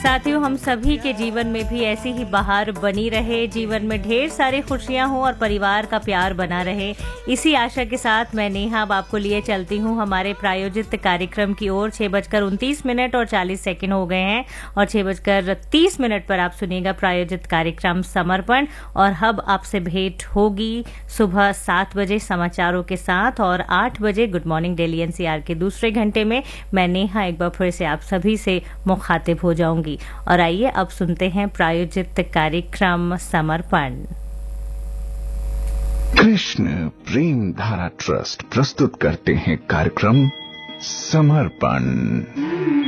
साथियों, हम सभी के जीवन में भी ऐसी ही बहार बनी रहे, जीवन में ढेर सारी खुशियां हो और परिवार का प्यार बना रहे। इसी आशा के साथ मैं नेहा अब आपको लिए चलती हूं हमारे प्रायोजित कार्यक्रम की ओर। 6:29 और 40 सेकंड हो गए हैं और 6:30 पर आप सुनिएगा प्रायोजित कार्यक्रम समर्पण। और अब आपसे भेंट होगी सुबह 7 बजे समाचारों के साथ और 8 बजे गुड मॉर्निंग दिल्ली एनसीआर के दूसरे घंटे में मैं नेहा एक बार फिर से आप सभी से मुखातिब हो जाऊंगी। और आइए अब सुनते हैं प्रायोजित कार्यक्रम समर्पण। कृष्ण प्रेम धारा ट्रस्ट प्रस्तुत करते हैं कार्यक्रम समर्पण।